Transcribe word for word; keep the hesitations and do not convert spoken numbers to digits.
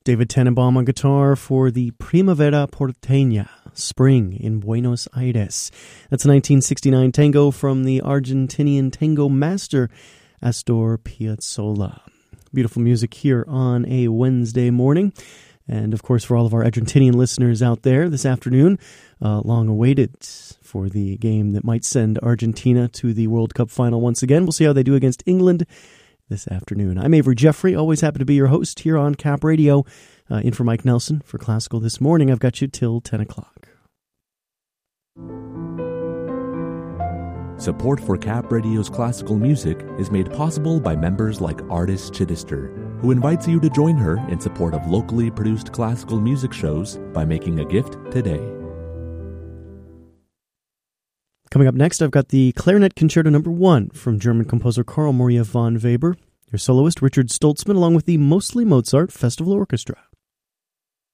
David Tannenbaum on guitar for the Primavera Porteña, Spring in Buenos Aires. That's a nineteen sixty-nine tango from the Argentinian tango master Astor Piazzolla. Beautiful music here on a Wednesday morning. And, of course, for all of our Argentinian listeners out there this afternoon, uh, long awaited for the game that might send Argentina to the World Cup final once again. We'll see how they do against England this afternoon. I'm Avery Jeffrey, always happy to be your host here on Cap Radio. Uh, in for Mike Nelson for Classical this morning. I've got you till ten o'clock. Support for Cap Radio's classical music is made possible by members like Artis Chittister, who invites you to join her in support of locally produced classical music shows by making a gift today. Coming up next, I've got the Clarinet Concerto Number One from German composer Carl Maria von Weber, your soloist Richard Stoltzman, along with the Mostly Mozart Festival Orchestra.